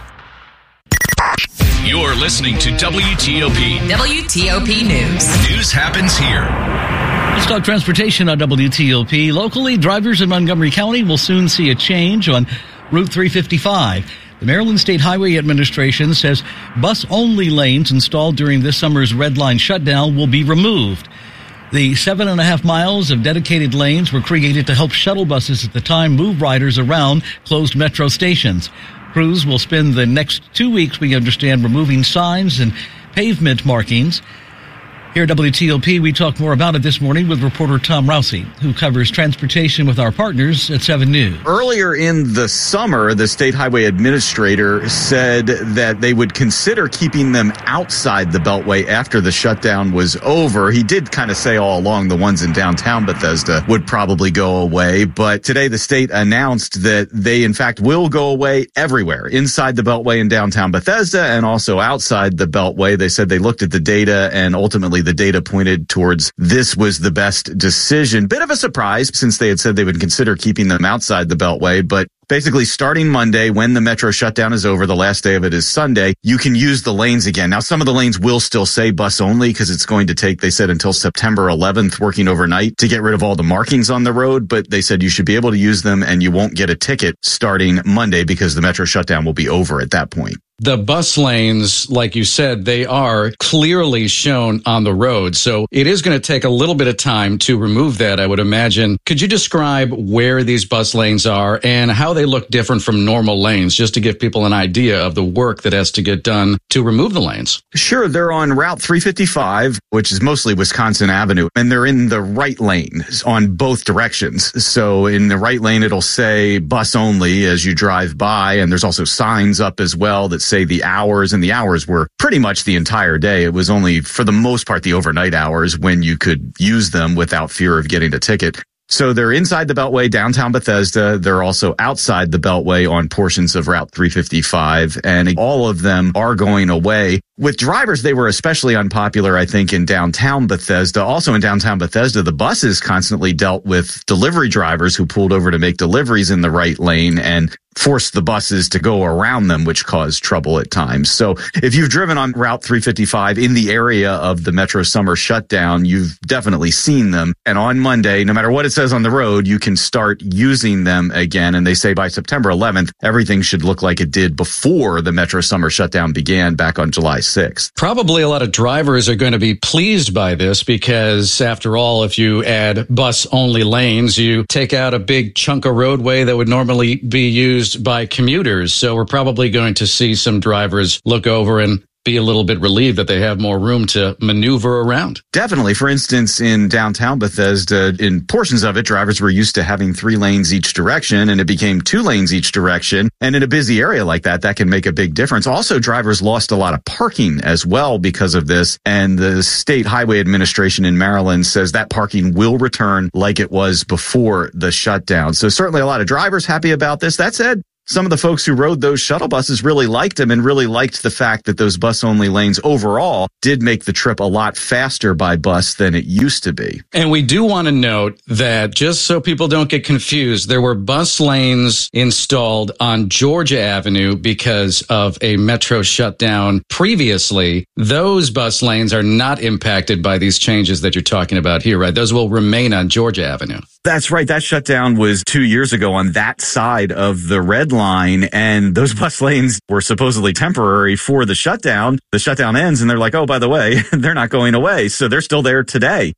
You're listening to W T O P. W T O P News. News happens here. Let's talk transportation on W T O P. Locally, drivers in Montgomery County will soon see a change on Route three fifty-five. The Maryland State Highway Administration says bus-only lanes installed during this summer's Red Line shutdown will be removed. The seven and a half miles of dedicated lanes were created to help shuttle buses at the time move riders around closed metro stations. Crews will spend the next two weeks, we understand, removing signs and pavement markings. Here at W T O P, we talk more about it this morning with reporter Tom Rousey, who covers transportation with our partners at seven News. Earlier in the summer, the State Highway Administrator said that they would consider keeping them outside the Beltway after the shutdown was over. He did kind of say all along the ones in downtown Bethesda would probably go away, but today the state announced that they, in fact, will go away everywhere, inside the Beltway in downtown Bethesda and also outside the Beltway. They said they looked at the data and ultimately the data pointed towards this was the best decision. Bit of a surprise since they had said they would consider keeping them outside the Beltway, but basically starting Monday, when the metro shutdown is over, the last day of it is Sunday, you can use the lanes again. Now, some of the lanes will still say bus only because it's going to take, they said, until September eleventh, working overnight to get rid of all the markings on the road. But they said you should be able to use them and you won't get a ticket starting Monday because the metro shutdown will be over at that point. The bus lanes, like you said, they are clearly shown on the road. So it is going to take a little bit of time to remove that, I would imagine. Could you describe where these bus lanes are and how they look different from normal lanes, just to give people an idea of the work that has to get done to remove the lanes? Sure. They're on Route three fifty-five, which is mostly Wisconsin Avenue, and they're in the right lane on both directions. So in the right lane, it'll say bus only as you drive by. And there's also signs up as well that say the hours, and the hours were pretty much the entire day. It was only, for the most part, the overnight hours when you could use them without fear of getting a ticket. So they're inside the Beltway, downtown Bethesda. They're also outside the Beltway on portions of Route three fifty-five, and all of them are going away. With drivers, they were especially unpopular, I think, in downtown Bethesda. Also in downtown Bethesda, the buses constantly dealt with delivery drivers who pulled over to make deliveries in the right lane and forced the buses to go around them, which caused trouble at times. So if you've driven on Route three fifty-five in the area of the Metro summer shutdown, you've definitely seen them. And on Monday, no matter what it says on the road, you can start using them again. And they say by September eleventh, everything should look like it did before the Metro summer shutdown began back on July sixth. Probably a lot of drivers are going to be pleased by this because, after all, if you add bus-only lanes, you take out a big chunk of roadway that would normally be used by commuters. So we're probably going to see some drivers look over and be a little bit relieved that they have more room to maneuver around. Definitely. For instance, in downtown Bethesda, in portions of it, drivers were used to having three lanes each direction, and it became two lanes each direction. And in a busy area like that, that can make a big difference. Also, drivers lost a lot of parking as well because of this. And the State Highway Administration in Maryland says that parking will return like it was before the shutdown. So certainly a lot of drivers happy about this. That said, some of the folks who rode those shuttle buses really liked them and really liked the fact that those bus-only lanes overall did make the trip a lot faster by bus than it used to be. And we do want to note that, just so people don't get confused, there were bus lanes installed on Georgia Avenue because of a metro shutdown previously. Those bus lanes are not impacted by these changes that you're talking about here, right? Those will remain on Georgia Avenue. That's right. That shutdown was two years ago on that side of the Red Line, and those bus lanes were supposedly temporary for the shutdown. The shutdown ends, and they're like, oh, by the way, they're not going away. So they're still there today.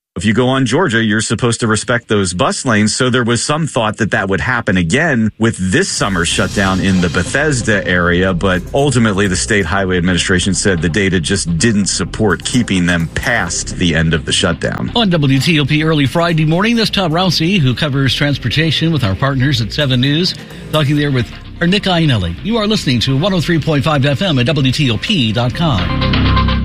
If you go on Georgia, you're supposed to respect those bus lanes. So there was some thought that that would happen again with this summer shutdown in the Bethesda area. But ultimately, the State Highway Administration said the data just didn't support keeping them past the end of the shutdown. On W T O P early Friday morning, that's Tom Rousey, who covers transportation with our partners at seven News, talking there with our Nick Iannelli. You are listening to one oh three point five F M at W T O P dot com.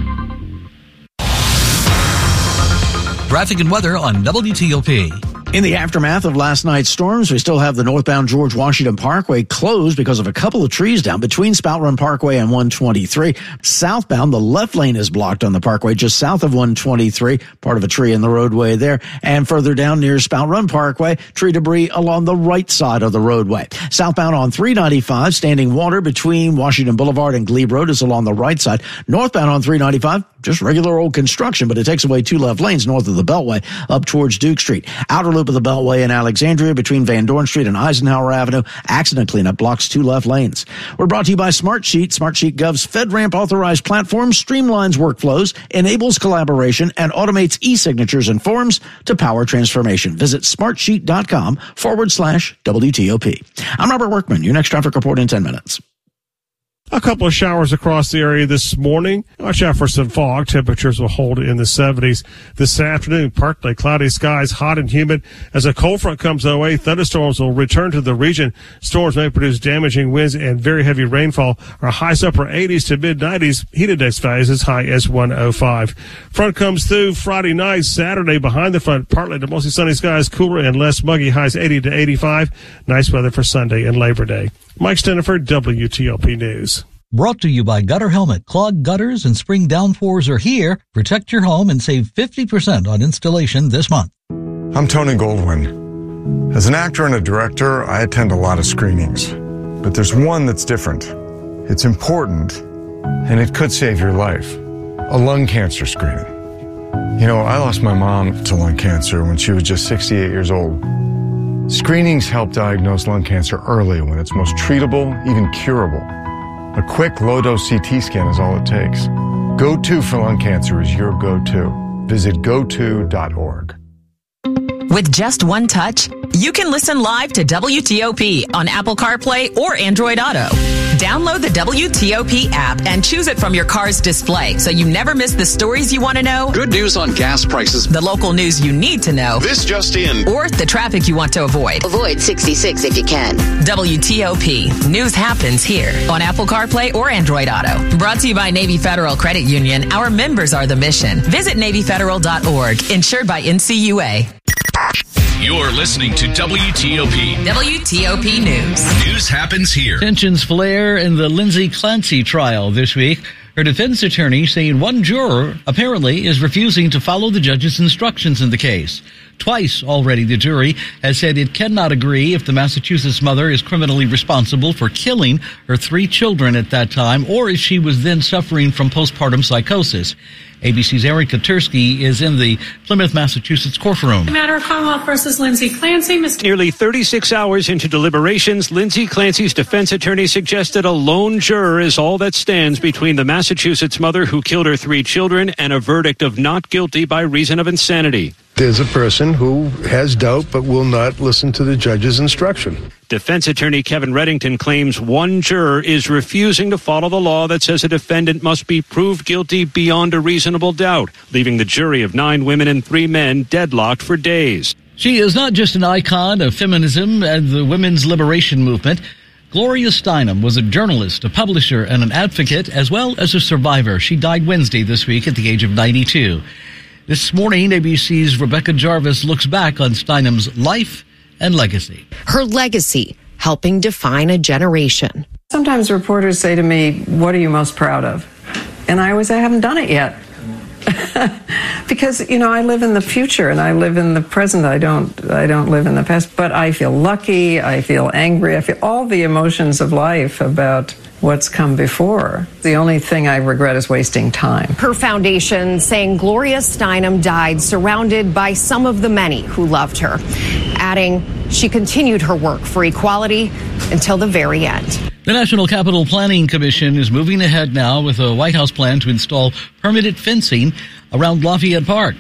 Traffic and weather on W T O P. In the aftermath of last night's storms, we still have the northbound George Washington Parkway closed because of a couple of trees down between Spout Run Parkway and one twenty-three. Southbound, the left lane is blocked on the parkway just south of one twenty-three, part of a tree in the roadway there. And further down near Spout Run Parkway, tree debris along the right side of the roadway. Southbound on three ninety-five, standing water between Washington Boulevard and Glebe Road is along the right side. Northbound on three ninety-five, just regular old construction, but it takes away two left lanes north of the Beltway up towards Duke Street. Outer loop of the Beltway in Alexandria between Van Dorn Street and Eisenhower Avenue. Accident cleanup blocks two left lanes. We're brought to you by Smartsheet. Smartsheet Gov's FedRAMP authorized platform streamlines workflows, enables collaboration, and automates e-signatures and forms to power transformation. Visit smartsheet.com forward slash WTOP. I'm Robert Workman. Your next traffic report in ten minutes. A couple of showers across the area this morning. Watch out for some fog. Temperatures will hold in the seventies. This afternoon, partly cloudy skies, hot and humid. As a cold front comes our way, thunderstorms will return to the region. Storms may produce damaging winds and very heavy rainfall. Our highs upper eighties to mid nineties. Heat index values as high as one oh five. Front comes through Friday night, Saturday behind the front. Partly to mostly sunny skies, cooler and less muggy. Highs eighty to eighty-five. Nice weather for Sunday and Labor Day. Mike Steniford, W T O P News. Brought to you by Gutter Helmet. Clogged gutters and spring downpours are here. Protect your home and save fifty percent on installation this month. I'm Tony Goldwyn. As an actor and a director, I attend a lot of screenings. But there's one that's different. It's important, and it could save your life. A lung cancer screening. You know, I lost my mom to lung cancer when she was just sixty-eight years old. Screenings help diagnose lung cancer early when it's most treatable, even curable. A quick low-dose C T scan is all it takes. Go To for lung cancer is your go-to. Visit go to dot org. With just one touch, you can listen live to W T O P on Apple CarPlay or Android Auto. Download the W T O P app and choose it from your car's display so you never miss the stories you want to know. Good news on gas prices. The local news you need to know. This just in. Or the traffic you want to avoid. Avoid sixty-six if you can. W T O P. News happens here on Apple CarPlay or Android Auto. Brought to you by Navy Federal Credit Union. Our members are the mission. Visit Navy Federal dot org. Insured by N C U A. You're listening to W T O P. W T O P News. News happens here. Tensions flare in the Lindsay Clancy trial this week. Her defense attorney saying one juror apparently is refusing to follow the judge's instructions in the case. Twice already the jury has said it cannot agree if the Massachusetts mother is criminally responsible for killing her three children at that time or if she was then suffering from postpartum psychosis. A B C's Erin Katursky is in the Plymouth, Massachusetts courtroom. Matter of Commonwealth versus Lindsay Clancy. Mister Nearly thirty-six hours into deliberations, Lindsay Clancy's defense attorney suggested a lone juror is all that stands between the Massachusetts mother who killed her three children and a verdict of not guilty by reason of insanity. There's a person who has doubt but will not listen to the judge's instruction. Defense attorney Kevin Reddington claims one juror is refusing to follow the law that says a defendant must be proved guilty beyond a reasonable doubt, leaving the jury of nine women and three men deadlocked for days. She is not just an icon of feminism and the women's liberation movement. Gloria Steinem was a journalist, a publisher, and an advocate, as well as a survivor. She died Wednesday this week at the age of ninety-two. This morning, A B C's Rebecca Jarvis looks back on Steinem's life and legacy. Her legacy, helping define a generation. Sometimes reporters say to me, what are you most proud of? And I always say, I haven't done it yet. Because, you know, I live in the future and I live in the present. I don't, I don't live in the past. But I feel lucky. I feel angry. I feel all the emotions of life about what's come before. The only thing I regret is wasting time. Her foundation saying Gloria Steinem died surrounded by some of the many who loved her, adding she continued her work for equality until the very end. The National Capital Planning Commission is moving ahead now with a White House plan to install permanent fencing around Lafayette Park.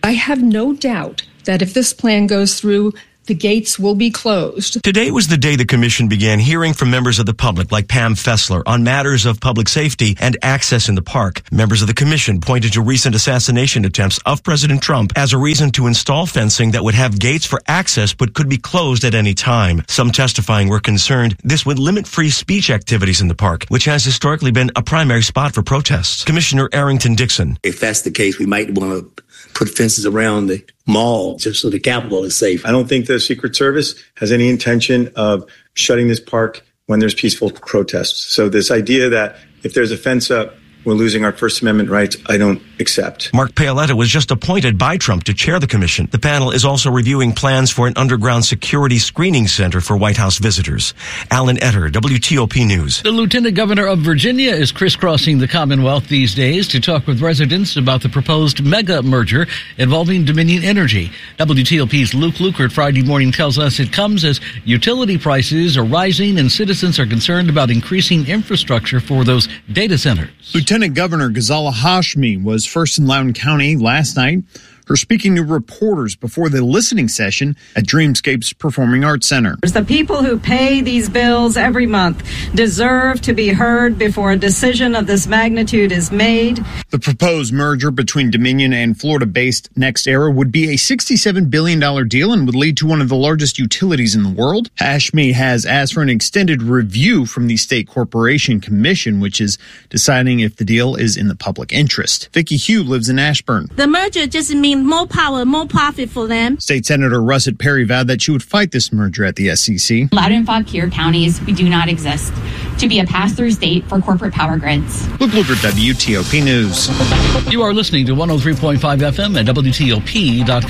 I have no doubt that if this plan goes through, the gates will be closed. Today was the day the commission began hearing from members of the public like Pam Fessler on matters of public safety and access in the park. Members of the commission pointed to recent assassination attempts of President Trump as a reason to install fencing that would have gates for access but could be closed at any time. Some testifying were concerned this would limit free speech activities in the park, which has historically been a primary spot for protests. Commissioner Arrington Dixon. If that's the case, we might want to put fences around the mall just so the Capitol is safe. I don't think the Secret Service has any intention of shutting this park when there's peaceful protests. So this idea that if there's a fence up, we're losing our First Amendment rights, I don't accept. Mark Paoletta was just appointed by Trump to chair the commission. The panel is also reviewing plans for an underground security screening center for White House visitors. Alan Etter, W T O P News. The Lieutenant Governor of Virginia is crisscrossing the Commonwealth these days to talk with residents about the proposed mega merger involving Dominion Energy. W T O P's Luke Lukert Friday morning tells us it comes as utility prices are rising and citizens are concerned about increasing infrastructure for those data centers. Lieutenant Governor Ghazala Hashmi was first in Loudoun County last night. Her speaking to reporters before the listening session at Dreamscape's Performing Arts Center. The people who pay these bills every month deserve to be heard before a decision of this magnitude is made. The proposed merger between Dominion and Florida-based NextEra would be a sixty-seven billion dollars deal and would lead to one of the largest utilities in the world. Hashmi has asked for an extended review from the State Corporation Commission, which is deciding if the deal is in the public interest. Vicki Hugh lives in Ashburn. The merger just means more power, more profit for them. State Senator Russet Perry vowed that she would fight this merger at the S E C. Loudoun and Fauquier counties, we do not exist to be a pass-through state for corporate power grids. Luke Lukert, W T O P News. You are listening to one oh three point five F M at W T O P dot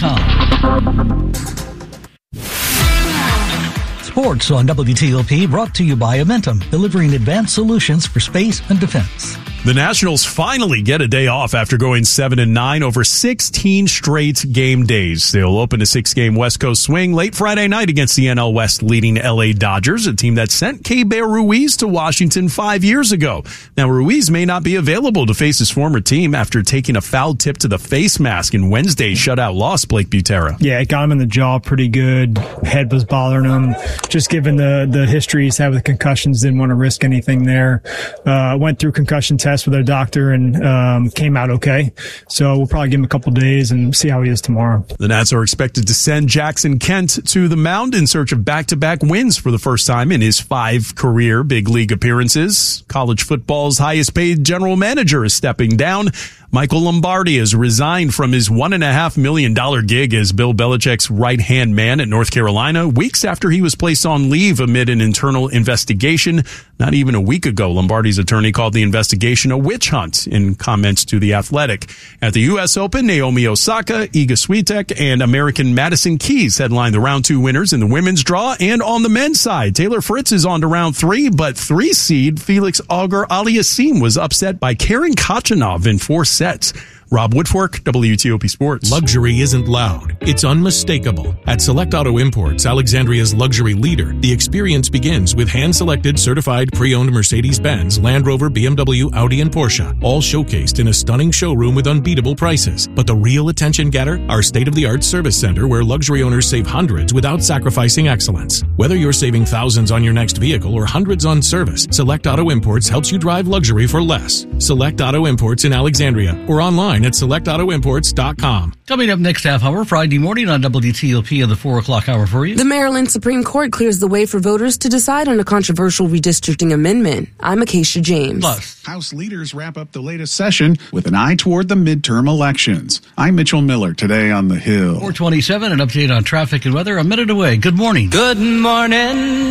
com. Sports on W T O P brought to you by Amentum, delivering advanced solutions for space and defense. The Nationals finally get a day off after going seven and nine over sixteen straight game days. They'll open a six-game West Coast swing late Friday night against the N L West leading L A Dodgers, a team that sent Keibert Ruiz to Washington five years ago. Now, Ruiz may not be available to face his former team after taking a foul tip to the face mask in Wednesday's shutout loss, Blake Butera. Yeah, it got him in the jaw pretty good. Head was bothering him. Just given the, the history he's had with concussions, didn't want to risk anything there. Uh, went through concussion tests with a doctor and um, came out okay. So we'll probably give him a couple days and see how he is tomorrow. The Nats are expected to send Jackson Kent to the mound in search of back-to-back wins for the first time in his five career big league appearances. College football's highest-paid general manager is stepping down. Michael Lombardi has resigned from his one and a half million dollar gig as Bill Belichick's right-hand man at North Carolina weeks after he was placed on leave amid an internal investigation. Not even a week ago, Lombardi's attorney called the investigation a witch hunt in comments to The Athletic. At the U S Open, Naomi Osaka, Iga Swiatek, and American Madison Keys headline the round two winners in the women's draw. And on the men's side, Taylor Fritz is on to round three, but three seed Felix Auger-Aliassime was upset by Karen Khachanov in four sets. Rob Woodfork, W T O P Sports. Luxury isn't loud. It's unmistakable. At Select Auto Imports, Alexandria's luxury leader, the experience begins with hand-selected, certified, pre-owned Mercedes-Benz, Land Rover, B M W, Audi, and Porsche, all showcased in a stunning showroom with unbeatable prices. But the real attention getter? Our state-of-the-art service center where luxury owners save hundreds without sacrificing excellence. Whether you're saving thousands on your next vehicle or hundreds on service, Select Auto Imports helps you drive luxury for less. Select Auto Imports in Alexandria or online at select auto imports dot com. Coming up next half hour, Friday morning on W T O P at the four o'clock hour for you. The Maryland Supreme Court clears the way for voters to decide on a controversial redistricting amendment. I'm Acacia James. Plus, House leaders wrap up the latest session with an eye toward the midterm elections. I'm Mitchell Miller today on the Hill. four twenty-seven, an update on traffic and weather a minute away. Good morning. Good morning,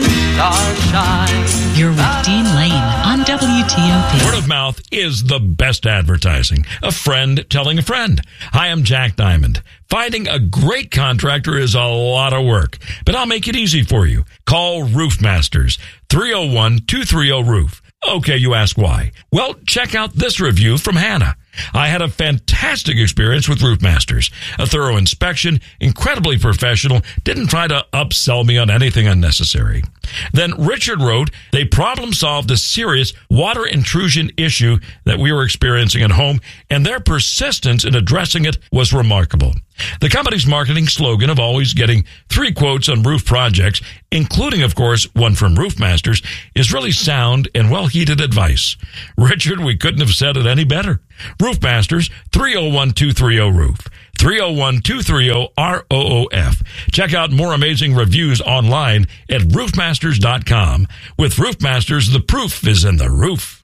starshine. You're with Dean Lane on W T O P. Word of mouth is the best advertising. A friend telling a friend. Hi, I'm Jack Diamond. Finding a great contractor is a lot of work, but I'll make it easy for you. Call Roof Masters, three oh one, two three oh, roof. Okay, you ask why. Well, check out this review from Hannah. I had a fantastic experience with Roofmasters. A thorough inspection, incredibly professional, didn't try to upsell me on anything unnecessary. Then Richard wrote, they problem solved a serious water intrusion issue that we were experiencing at home, and their persistence in addressing it was remarkable. The company's marketing slogan of always getting three quotes on roof projects, including, of course, one from Roofmasters, is really sound and well-heeded advice. Richard, we couldn't have said it any better. Roofmasters, three oh one two three oh roof. three oh one two three oh R O O F. Check out more amazing reviews online at roofmasters dot com. With Roofmasters, the proof is in the roof.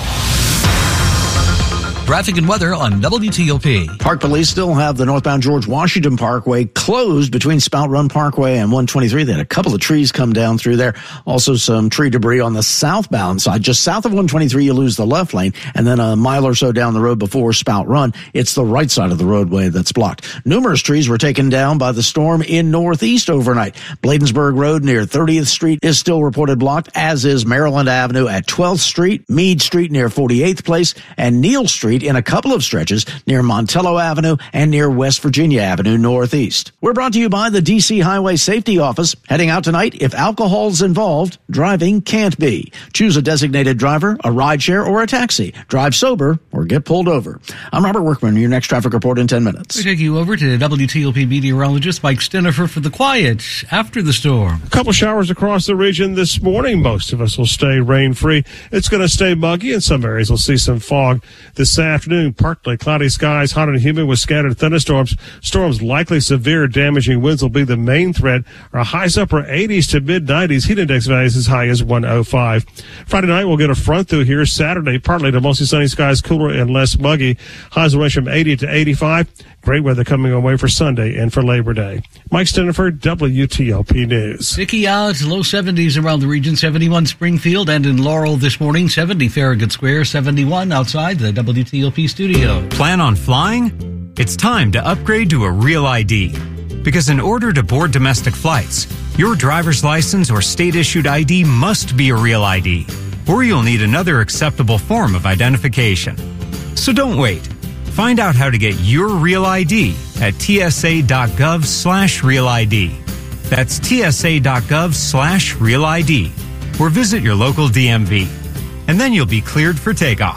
Traffic and weather on W T O P. Park police still have the northbound George Washington Parkway closed between Spout Run Parkway and one twenty-three. They had a couple of trees come down through there. Also some tree debris on the southbound side. Just south of one twenty-three, you lose the left lane. And then a mile or so down the road before Spout Run, it's the right side of the roadway that's blocked. Numerous trees were taken down by the storm in Northeast overnight. Bladensburg Road near thirtieth Street is still reported blocked, as is Maryland Avenue at twelfth Street, Meade Street near forty-eighth Place, and Neal Street in a couple of stretches near Montello Avenue and near West Virginia Avenue Northeast. We're brought to you by the D C Highway Safety Office. Heading out tonight, if alcohol's involved, driving can't be. Choose a designated driver, a rideshare, or a taxi. Drive sober or get pulled over. I'm Robert Workman, your next traffic report in ten minutes. We take you over to W T O P meteorologist Mike Stenifer for the quiet after the storm. A couple showers across the region this morning. Most of us will stay rain-free. It's going to stay muggy. In some areas, we'll see some fog this afternoon. Partly cloudy skies, hot and humid with scattered thunderstorms. Storms likely severe, damaging winds will be the main threat. Our highs upper eighties to mid nineties. Heat index values as high as one oh five. Friday night we'll get a front through here. Saturday, partly to mostly sunny skies, cooler and less muggy. Highs will range from eighty to eighty-five. Great weather coming our way for Sunday and for Labor Day. Mike Stenifer, W T O P News. Sticky odds, low seventies around the region. seventy-one Springfield and in Laurel this morning. seventy Farragut Square. seventy-one outside the W T O P studio. Plan on flying? It's time to upgrade to a Real I D. Because in order to board domestic flights, your driver's license or state-issued I D must be a Real I D. Or you'll need another acceptable form of identification. So don't wait. Find out how to get your Real I D at tsa.gov slash Real ID. That's tsa.gov slash Real ID. Or visit your local D M V. And then you'll be cleared for takeoff.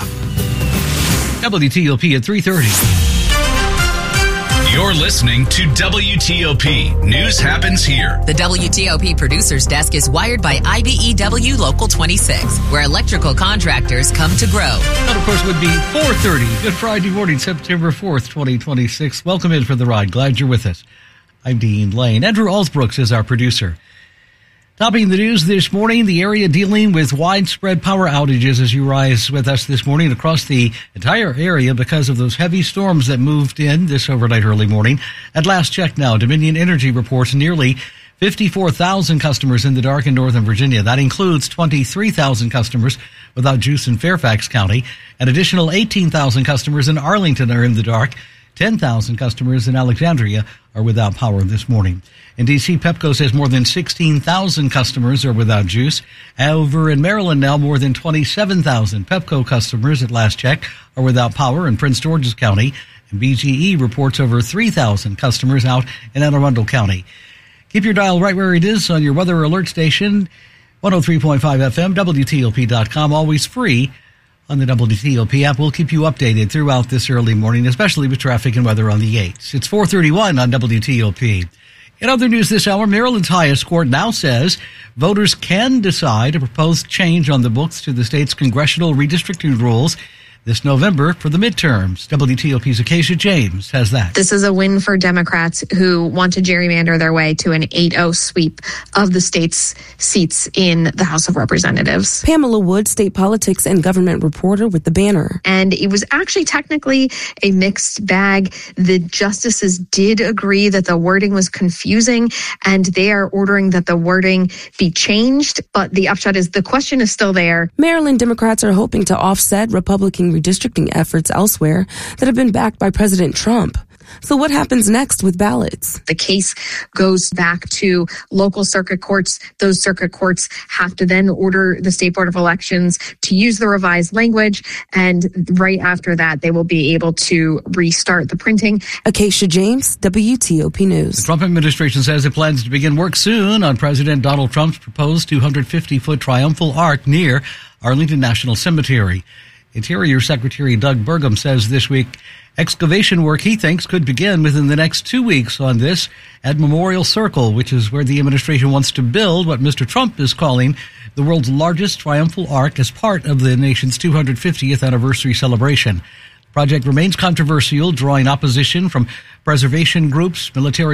W T O P at three thirty. You're listening to W T O P. News happens here. The W T O P producer's desk is wired by I B E W Local twenty-six, where electrical contractors come to grow. That, of course, would be four thirty. Good Friday morning, September fourth, twenty twenty-six. Welcome in for the ride. Glad you're with us. I'm Dean Lane. Andrew Alsbrooks is our producer. Topping the news this morning, the area dealing with widespread power outages as you rise with us this morning across the entire area because of those heavy storms that moved in this overnight early morning. At last check now, Dominion Energy reports nearly fifty-four thousand customers in the dark in Northern Virginia. That includes twenty-three thousand customers without juice in Fairfax County. An additional eighteen thousand customers in Arlington are in the dark. ten thousand customers in Alexandria are without power this morning. In D C, Pepco says more than sixteen thousand customers are without juice. Over in Maryland now, more than twenty-seven thousand Pepco customers at last check are without power in Prince George's County. And B G E reports over three thousand customers out in Anne Arundel County. Keep your dial right where it is on your weather alert station, one oh three point five F M, W T O P dot com, always free on the W T O P app. We'll keep you updated throughout this early morning, especially with traffic and weather on the eights. It's four thirty-one on W T O P. In other news this hour, Maryland's highest court now says voters can decide a proposed change on the books to the state's congressional redistricting rules this November for the midterms. W T O P's Acacia James has that. This is a win for Democrats who want to gerrymander their way to an eight oh sweep of the state's seats in the House of Representatives. Pamela Wood, state politics and government reporter with The Banner. And it was actually technically a mixed bag. The justices did agree that the wording was confusing, and they are ordering that the wording be changed. But the upshot is the question is still there. Maryland Democrats are hoping to offset Republican redistricting efforts elsewhere that have been backed by President Trump. So what happens next with ballots? The case goes back to local circuit courts. Those circuit courts have to then order the State Board of Elections to use the revised language. And right after that, they will be able to restart the printing. Acacia James, W T O P News. The Trump administration says it plans to begin work soon on President Donald Trump's proposed two hundred fifty foot triumphal arch near Arlington National Cemetery. Interior Secretary Doug Burgum says this week excavation work he thinks could begin within the next two weeks on this at Memorial Circle, which is where the administration wants to build what Mister Trump is calling the world's largest triumphal arch as part of the nation's two hundred fiftieth anniversary celebration. The project remains controversial, drawing opposition from preservation groups, military